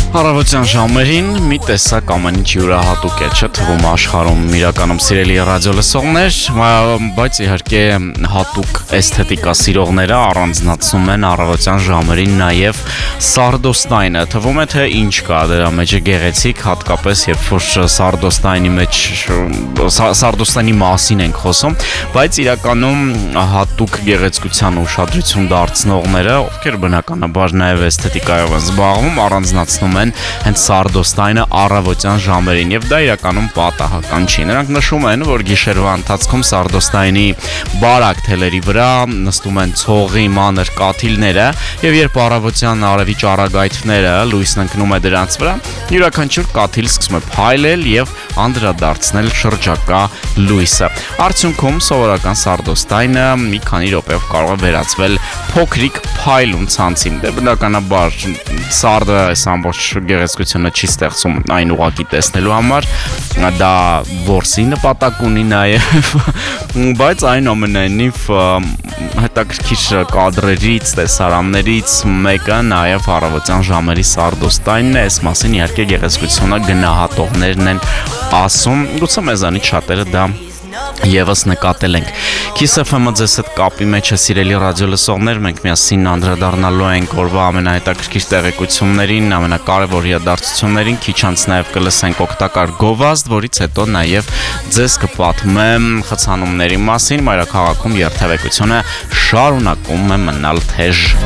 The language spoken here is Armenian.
Առավոտյան ժամերին մի տեսակ ամեն ինչ յուրահատուկ է, չէ՞ թվում աշխարհում իրականում սիրելի ռադիո լսողներ, բայց իհարկե հատուկ էսթետիկա սիրողները առանձնացնում են առավոտյան ժամերին նաև սարդոստայնը։ Թվում է թե ինչ կա դրա մեջ գեղեցիկ, հատկապես երբ որ սարդոստայնի մեջ սարդոստայնի մասին ենք խոսում, բայց իրականում հատուկ գեղեցկության ուշադրություն դարձնողները, ովքեր բնականաբար նաև էսթետիկայով են զբաղվում, առանձնացնում են հենց սարդոստայնը առավոտյան ժամերին եւ դա իրականում պատահական չի։ Նրանք նշում են, որ գիշերվա ընթացքում սարդոստայնի բարակ թելերի վրա նստում են ցողի մանր կաթիլները եւ երբ առավոտյան արևի ճառագայթները լույսն ընկնում է դրանց վրա, յուրաքանչյուր կաթիլ սկսում է փայլել եւ անդրադարձնել շրջակա լույսը։ Արդյունքում սովորական սարդոստայնը մի քանի րոպեով կարող է վերածվել փոքրիկ փայլուն ցանցի։ Դե բնականաբար սարդը այս ամբողջ գեղեցկությունը չի ստեղծում այն ուղակի տեսնելու համար, դա որսի նպատակ ունի նաև, բայց այնուամենայնիվ հետաքրքիր կադրերից, տեսարաններից մեկը նաև առավոտյան ժամերի սարդոստայնն է, այս մասին իհարկե գեղեցկությունը գնահատողներն են ասում, գուցե մեզանից շատերը դա եւս նկատել ենք։ Kiss FM-ը ձեզ հետ կապի մեջ է, սիրելի ռադիո լսողներ, մենք միասին անդրադառնալու ենք օրվա ամենահետաքրքիր տեղեկություններին, ամենակարևոր իրադարձություններին, քիչ անց նաև կլսենք օգտակար գովազդ, որից հետո նաև ձեզ կպատմեմ խցանումների մասին, մայրաքաղաքում երթևեկությունը շարունակում է մնալ թեժ։